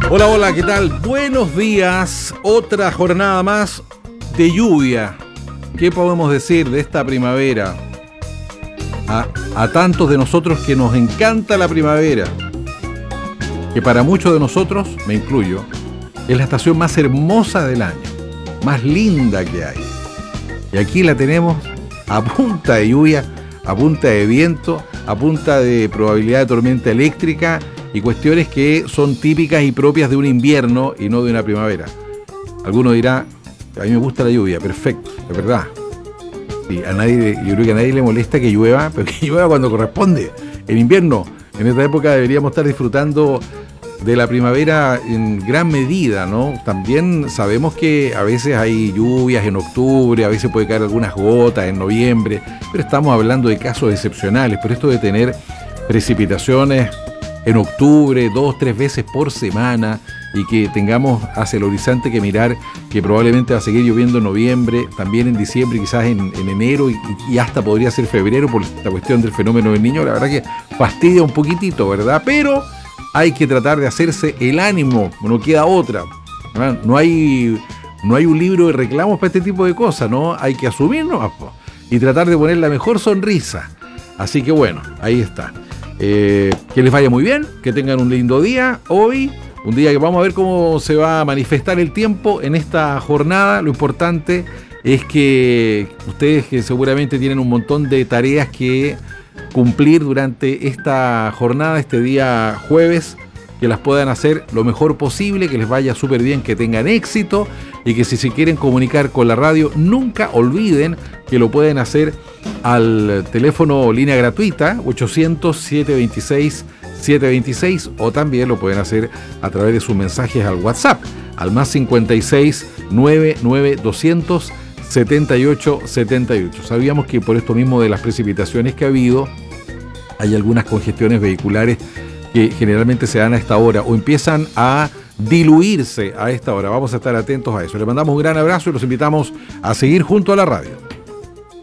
Hola, hola, ¿qué tal? Buenos días. Otra jornada más de lluvia. ¿Qué podemos decir de esta primavera? A tantos de nosotros que nos encanta la primavera, que para muchos de nosotros, me incluyo, es la estación más hermosa del año, más linda que hay. Y aquí la tenemos a punta de lluvia, a punta de viento, a punta de probabilidad de tormenta eléctrica y cuestiones que son típicas y propias de un invierno y no de una primavera. Alguno dirá, a mí me gusta la lluvia, perfecto, es verdad. Sí, yo creo que a nadie le molesta que llueva, pero que llueva cuando corresponde. En invierno, en esta época deberíamos estar disfrutando de la primavera en gran medida, ¿no? También sabemos que a veces hay lluvias en octubre, a veces puede caer algunas gotas en noviembre, pero estamos hablando de casos excepcionales. Pero esto de tener precipitaciones en octubre, 2-3 veces por semana, y que tengamos hacia el horizonte que mirar que probablemente va a seguir lloviendo en noviembre, también en diciembre, quizás en enero y hasta podría ser febrero por la cuestión del fenómeno del Niño, la verdad que fastidia un poquitito, ¿verdad? Pero hay que tratar de hacerse el ánimo, no queda otra, ¿verdad? No hay un libro de reclamos para este tipo de cosas, ¿no? Hay que asumirnos y tratar de poner la mejor sonrisa. Así que bueno, ahí está. Que les vaya muy bien, que tengan un lindo día hoy, un día que vamos a ver cómo se va a manifestar el tiempo en esta jornada. Lo importante es que ustedes, que seguramente tienen un montón de tareas que cumplir durante esta jornada, este día jueves, que las puedan hacer lo mejor posible, que les vaya súper bien, que tengan éxito y que si se quieren comunicar con la radio, nunca olviden que lo pueden hacer al teléfono línea gratuita 800-726-726 o también lo pueden hacer a través de sus mensajes al WhatsApp al más 56 99 200 7878. Sabíamos que por esto mismo de las precipitaciones que ha habido, hay algunas congestiones vehiculares que generalmente se dan a esta hora o empiezan a diluirse a esta hora. Vamos a estar atentos a eso. Les mandamos un gran abrazo y los invitamos a seguir junto a la radio.